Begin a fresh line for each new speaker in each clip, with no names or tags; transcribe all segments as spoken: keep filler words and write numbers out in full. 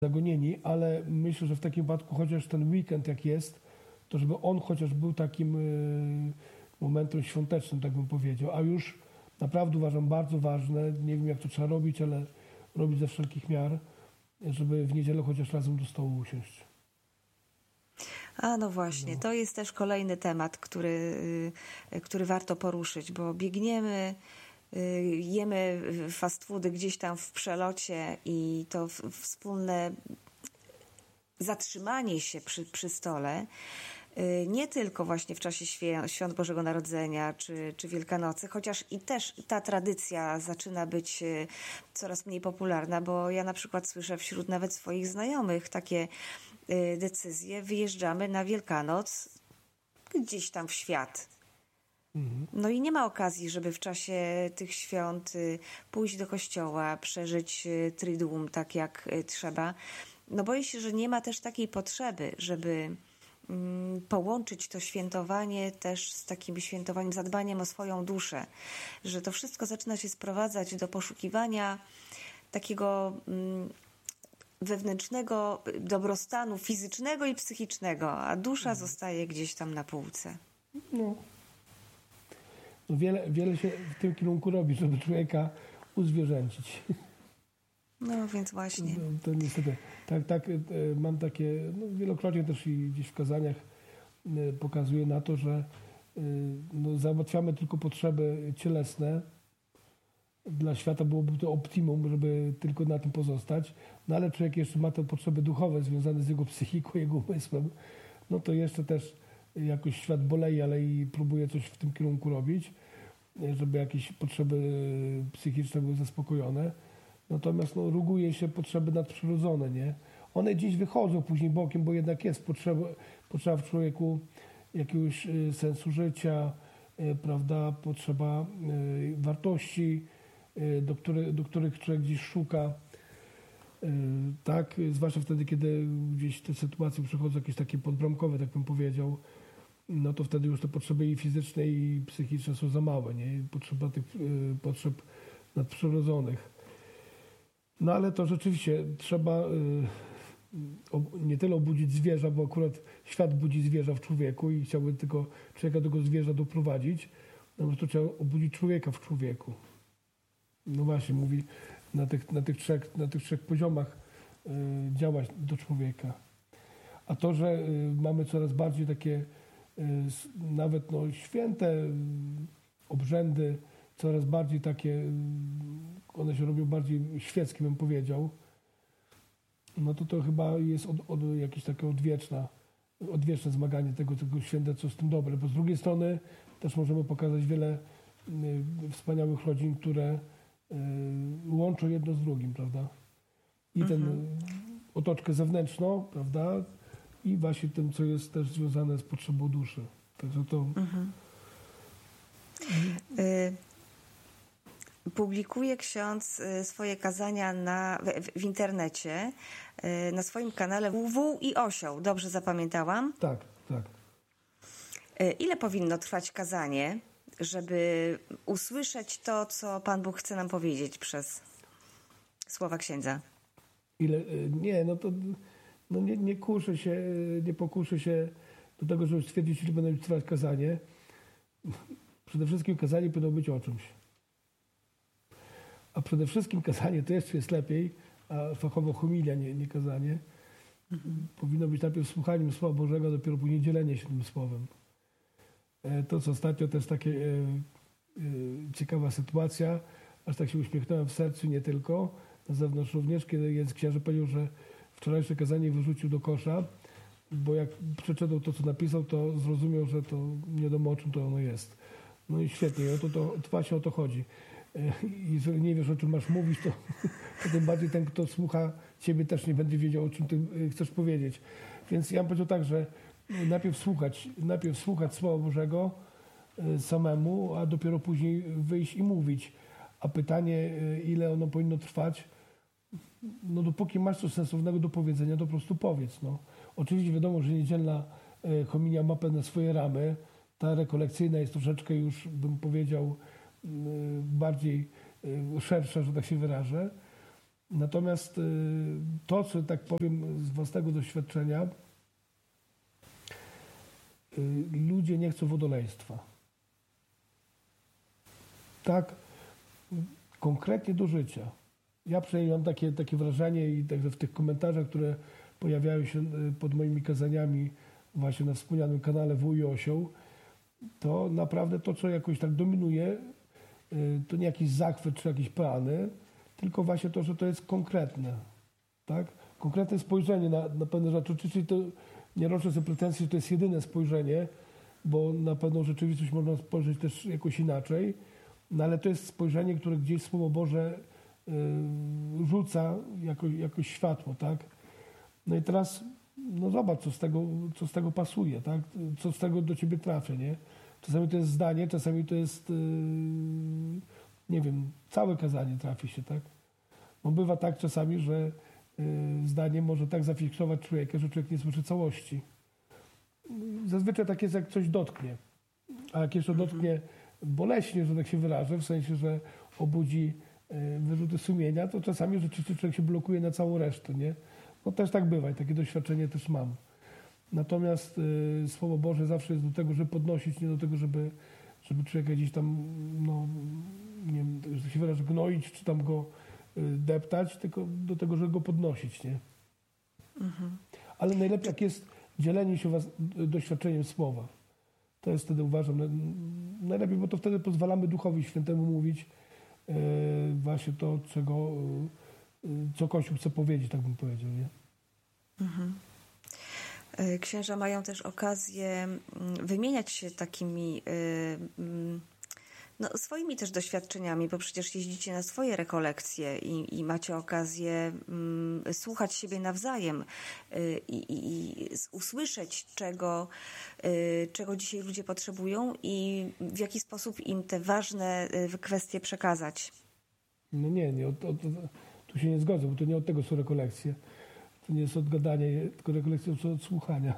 zagonieni, ale myślę, że w takim wypadku chociaż ten weekend jak jest, to żeby on chociaż był takim y, momentem świątecznym, tak bym powiedział, a już naprawdę uważam bardzo ważne, nie wiem jak to trzeba robić, ale robić ze wszelkich miar, żeby w niedzielę chociaż razem do stołu usiąść.
A no właśnie, no. To jest też kolejny temat, który, który warto poruszyć, bo biegniemy, jemy fast foody gdzieś tam w przelocie i to wspólne zatrzymanie się przy, przy stole, nie tylko właśnie w czasie świąt Bożego Narodzenia czy, czy Wielkanocy, chociaż i też ta tradycja zaczyna być coraz mniej popularna, bo ja na przykład słyszę wśród nawet swoich znajomych takie decyzje, wyjeżdżamy na Wielkanoc gdzieś tam w świat. Mhm. No i nie ma okazji, żeby w czasie tych świąt pójść do kościoła, przeżyć Triduum tak jak trzeba. No boję się, że nie ma też takiej potrzeby, żeby połączyć to świętowanie też z takim świętowaniem, zadbaniem o swoją duszę, że to wszystko zaczyna się sprowadzać do poszukiwania takiego wewnętrznego dobrostanu fizycznego i psychicznego, a dusza mhm. zostaje gdzieś tam na półce.
No. No wiele, wiele się w tym kierunku robi, żeby człowieka uzwierzęcić.
No więc właśnie.
No, to niestety, tak, tak mam takie, no, wielokrotnie też i gdzieś w kazaniach pokazuję na to, że no, załatwiamy tylko potrzeby cielesne. Dla świata byłoby to optimum, żeby tylko na tym pozostać, no ale człowiek jeszcze ma te potrzeby duchowe związane z jego psychiką, jego umysłem, no to jeszcze też jakoś świat boleje, ale i próbuje coś w tym kierunku robić, żeby jakieś potrzeby psychiczne były zaspokojone. Natomiast no, ruguje się potrzeby nadprzyrodzone, nie? One gdzieś wychodzą później bokiem, bo jednak jest potrzeba, potrzeba w człowieku jakiegoś y, sensu życia, y, prawda, potrzeba y, wartości, y, do, który, do których człowiek gdzieś szuka. Y, tak, zwłaszcza wtedy, kiedy gdzieś te sytuacje przychodzą jakieś takie podbramkowe, tak bym powiedział, no to wtedy już te potrzeby i fizyczne, i psychiczne są za małe, nie? Potrzeba tych y, potrzeb nadprzyrodzonych. No ale to rzeczywiście trzeba y, o, nie tyle obudzić zwierza, bo akurat świat budzi zwierza w człowieku i chciałby tylko człowieka do tego zwierza doprowadzić, no to trzeba obudzić człowieka w człowieku. No właśnie, mówi na tych, na tych, trzech, na tych trzech poziomach y, działać do człowieka. A to, że y, mamy coraz bardziej takie y, nawet no, święte y, obrzędy, coraz bardziej takie, one się robią bardziej świeckie, bym powiedział, no to to chyba jest od, od, jakieś takie odwieczne, odwieczne zmaganie tego, tego święta, co z tym dobre. Bo z drugiej strony też możemy pokazać wiele y, wspaniałych rodzin, które y, łączą jedno z drugim, prawda? I mhm. tę otoczkę zewnętrzną, prawda? I właśnie tym, co jest też związane z potrzebą duszy. Także to... Mhm.
Y Publikuje ksiądz swoje kazania na, w, w internecie, na swoim kanale Wół i Osioł. Dobrze zapamiętałam?
Tak, tak.
Ile powinno trwać kazanie, żeby usłyszeć to, co Pan Bóg chce nam powiedzieć przez słowa księdza?
Ile? Nie, no to no nie, nie kuszę się, nie pokuszę się do tego, żeby stwierdzić, ile będą trwać kazanie. Przede wszystkim kazanie powinno być o czymś. A przede wszystkim kazanie to jeszcze jest lepiej, a fachowo homilia, nie, nie kazanie. Mhm. Powinno być najpierw słuchaniem Słowa Bożego, a dopiero później dzielenie się tym Słowem. To, co ostatnio też takie e, e, ciekawa sytuacja, aż tak się uśmiechnąłem w sercu, nie tylko, na zewnątrz również, kiedy jeden księży powiedział, że wczorajsze kazanie wyrzucił do kosza, bo jak przeczytał to, co napisał, to zrozumiał, że to nie wiadomo, o czym to ono jest. No i świetnie, no to, to, to właśnie o to chodzi. I jeżeli nie wiesz, o czym masz mówić, to, to tym bardziej ten, kto słucha ciebie, też nie będzie wiedział, o czym ty chcesz powiedzieć. Więc ja bym powiedział tak, że najpierw słuchać, najpierw słuchać Słowa Bożego samemu, a dopiero później wyjść i mówić. A pytanie, ile ono powinno trwać, no dopóki masz coś sensownego do powiedzenia, to po prostu powiedz. No. Oczywiście wiadomo, że niedzielna homilia ma pewne swoje ramy. Ta rekolekcyjna jest troszeczkę już, bym powiedział, bardziej szersza, że tak się wyrażę. Natomiast to, co tak powiem z własnego doświadczenia, ludzie nie chcą wodoleństwa. Tak, konkretnie do życia. Ja przynajmniej mam takie, takie wrażenie i także w tych komentarzach, które pojawiają się pod moimi kazaniami właśnie na wspomnianym kanale Wuj Osioł, to naprawdę to, co jakoś tak dominuje, to nie jakiś zachwyt czy jakieś plany, tylko właśnie to, że to jest konkretne. Tak? Konkretne spojrzenie na, na pewne rzeczy. Czyli to nie roczę sobie pretensji, że to jest jedyne spojrzenie, bo na pewną rzeczywistość można spojrzeć też jakoś inaczej, no ale to jest spojrzenie, które gdzieś Słowo Boże y, rzuca jako, jako światło. Tak? No i teraz no zobacz, co z tego, co z tego pasuje, tak? Co z tego do ciebie trafia, nie? Czasami to jest zdanie, czasami to jest, yy, nie wiem, całe kazanie trafi się, tak? Bo bywa tak czasami, że yy, zdanie może tak zafiksować człowieka, że człowiek nie słyszy całości. Zazwyczaj tak jest, jak coś dotknie. A jak jeszcze dotknie boleśnie, że tak się wyrażę, w sensie, że obudzi yy, wyrzuty sumienia, to czasami rzeczywiście człowiek się blokuje na całą resztę, nie? No też tak bywa i takie doświadczenie też mam. Natomiast y, Słowo Boże zawsze jest do tego, żeby podnosić, nie do tego, żeby, żeby człowieka gdzieś tam, no, nie wiem, że się wyrażę, gnoić, czy tam go y, deptać, tylko do tego, żeby go podnosić, nie? Mhm. Ale najlepiej, jak jest dzielenie się was doświadczeniem Słowa. To jest wtedy, uważam, najlepiej, bo to wtedy pozwalamy Duchowi Świętemu mówić y, właśnie to, czego, y, co Kościół chce powiedzieć, tak bym powiedział, nie?
Mhm. Księża mają też okazję wymieniać się takimi no, swoimi też doświadczeniami, bo przecież jeździcie na swoje rekolekcje i, i macie okazję um, słuchać siebie nawzajem i, i, i usłyszeć, czego, y, czego dzisiaj ludzie potrzebują i w jaki sposób im te ważne y, kwestie przekazać.
No nie, nie od, od, tu się nie zgodzę, bo to nie od tego są rekolekcje. To nie jest odgadanie, tylko rekolekcje są od słuchania.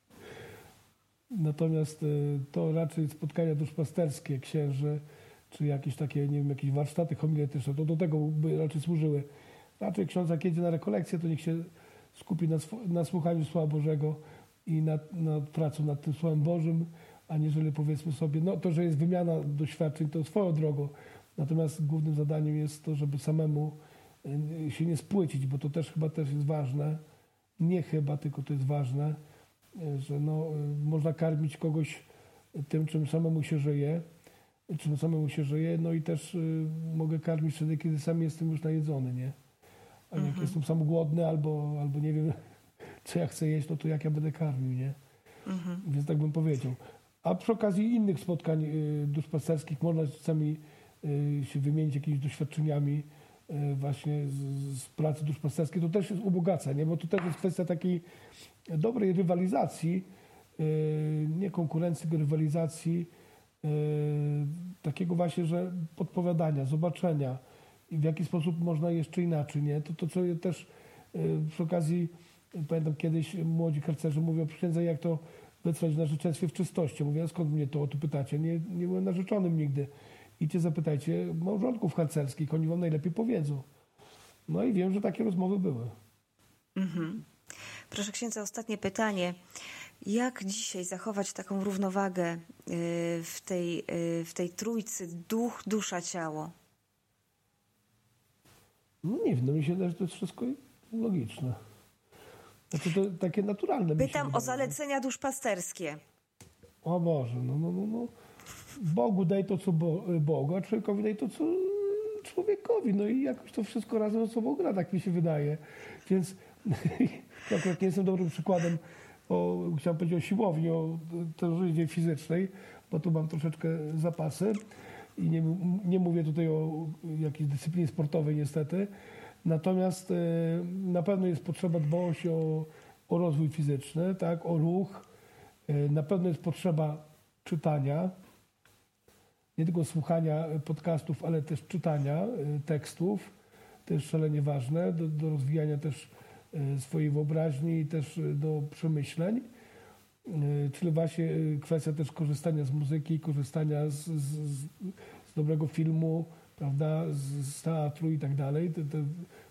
Natomiast to raczej spotkania duszpasterskie księży, czy jakieś takie, nie wiem, jakieś warsztaty homiletyczne, to do tego by raczej służyły. Raczej ksiądz, jak jedzie na rekolekcję, to niech się skupi na, na słuchaniu Słowa Bożego i nad, nad pracą nad tym Słowem Bożym, aniżeli powiedzmy sobie, no to, że jest wymiana doświadczeń, to swoją drogą. Natomiast głównym zadaniem jest to, żeby samemu się nie spłycić, bo to też chyba też jest ważne. Nie chyba, tylko to jest ważne, że no, można karmić kogoś tym, czym samemu się żyje, czym samemu się żyje, no i też y, mogę karmić wtedy, kiedy sam jestem już najedzony, nie? A jak mhm. jestem sam głodny albo, albo nie wiem, co ja chcę jeść, no to jak ja będę karmił, nie? Mhm. Więc tak bym powiedział. A przy okazji innych spotkań y, duszpasterskich można czasami y, się wymienić jakimiś doświadczeniami y, właśnie z, z pracy duszpasterskiej. To też jest ubogaca, nie? Bo to też jest kwestia takiej dobrej rywalizacji, y, nie konkurencji, tylko rywalizacji, y, takiego właśnie, że podpowiadania, zobaczenia i w jaki sposób można jeszcze inaczej, nie? To, to co też y, przy okazji, y, pamiętam kiedyś młodzi harcerze mówią, księdza, jak to wytrwać w narzeczeństwie w czystości. Mówię, a skąd mnie to o to pytacie? Nie, nie byłem narzeczonym nigdy. Idźcie zapytajcie małżonków harcerskich, oni wam najlepiej powiedzą. No i wiem, że takie rozmowy były.
Mhm. Proszę księdza, ostatnie pytanie. Jak dzisiaj zachować taką równowagę w tej, w tej trójcy duch, dusza, ciało?
No nie wiem, no mi się wydaje, że to jest wszystko logiczne. Znaczy to takie naturalne.
Pytam o zalecenia duszpasterskie.
O Boże, no, no, no, no. Bogu daj to, co Bo- Bogu, a człowiekowi daj to, co człowiekowi. No i jakoś to wszystko razem ze sobą gra, tak mi się wydaje. Więc ja akurat nie jestem dobrym przykładem, o, chciałem powiedzieć o siłowni, o terroryzmie fizycznej, bo tu mam troszeczkę zapasy i nie, nie mówię tutaj o jakiejś dyscyplinie sportowej niestety. Natomiast y, na pewno jest potrzeba dbałość o, o rozwój fizyczny, tak, o ruch. Y, na pewno jest potrzeba czytania, nie tylko słuchania podcastów, ale też czytania y, tekstów. To jest szalenie ważne do, do rozwijania też y, swojej wyobraźni i też y, do przemyśleń. Y, czyli właśnie y, kwestia też korzystania z muzyki, korzystania z, z, z dobrego filmu, prawda, z, z teatru i tak dalej. Te, te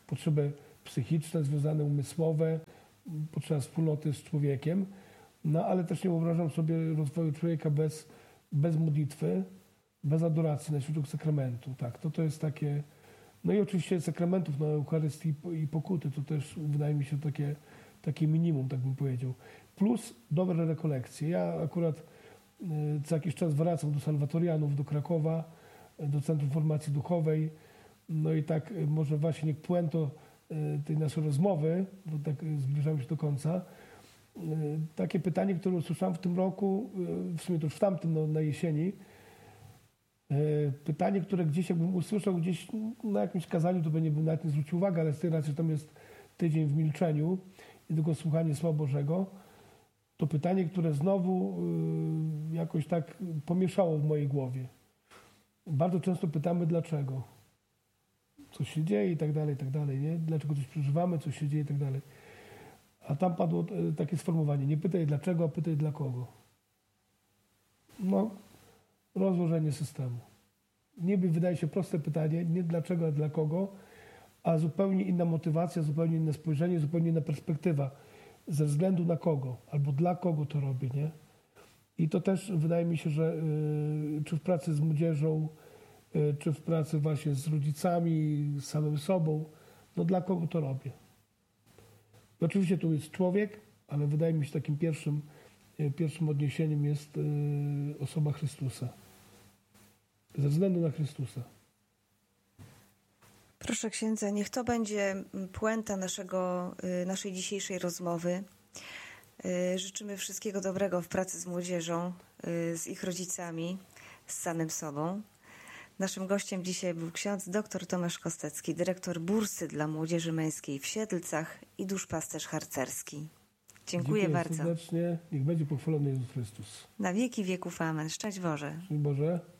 potrzeby psychiczne, związane umysłowe, potrzeba wspólnoty z człowiekiem, no ale też nie wyobrażam sobie rozwoju człowieka bez, bez modlitwy, bez adoracji na świętego sakramentu. Tak, to to jest takie... No i oczywiście sakramentów, no Eucharystii i pokuty, to też wydaje mi się takie, takie minimum, tak bym powiedział. Plus dobre rekolekcje. Ja akurat co jakiś czas wracam do Salwatorianów, do Krakowa, do Centrum Formacji Duchowej. No i tak może właśnie niech puento tej naszej rozmowy, bo tak zbliżamy się do końca. Takie pytanie, które usłyszałem w tym roku, w sumie to już w tamtym, no, na jesieni. Pytanie, które gdzieś jakbym usłyszał gdzieś na jakimś kazaniu, to pewnie bym nawet nie zwrócił uwagi, ale z tej racji, że tam jest tydzień w milczeniu i tylko słuchanie Słowa Bożego, to pytanie, które znowu jakoś tak pomieszało w mojej głowie. Bardzo często pytamy dlaczego. Co się dzieje i tak dalej, i tak dalej, nie? Dlaczego coś przeżywamy, co się dzieje i tak dalej. A tam padło takie sformułowanie, nie pytaj dlaczego, a pytaj dla kogo. No, rozłożenie systemu. Niby wydaje się proste pytanie, nie dlaczego, a dla kogo, a zupełnie inna motywacja, zupełnie inne spojrzenie, zupełnie inna perspektywa. Ze względu na kogo, albo dla kogo to robię, nie? I to też wydaje mi się, że y, czy w pracy z młodzieżą, y, czy w pracy właśnie z rodzicami, z samym sobą, no dla kogo to robię. I oczywiście tu jest człowiek, ale wydaje mi się takim pierwszym, y, pierwszym odniesieniem jest y, osoba Chrystusa. Ze względu na Chrystusa.
Proszę księdza, niech to będzie puenta naszego, naszej dzisiejszej rozmowy. Życzymy wszystkiego dobrego w pracy z młodzieżą, z ich rodzicami, z samym sobą. Naszym gościem dzisiaj był ksiądz dr Tomasz Kostecki, dyrektor bursy dla młodzieży męskiej w Siedlcach i duszpasterz harcerski. Dziękuję, Dziękuję bardzo.
serdecznie. Niech będzie pochwalony Jezus Chrystus.
Na wieki wieków. Amen. Szczęść Boże.
Szczęść Boże.